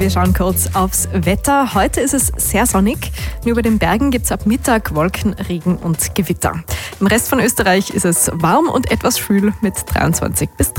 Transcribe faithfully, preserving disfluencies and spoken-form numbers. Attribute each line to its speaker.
Speaker 1: Wir schauen kurz aufs Wetter. Heute ist es sehr sonnig. Nur über den Bergen gibt es ab Mittag Wolken, Regen und Gewitter. Im Rest von Österreich ist es warm und etwas schwül mit dreiundzwanzig bis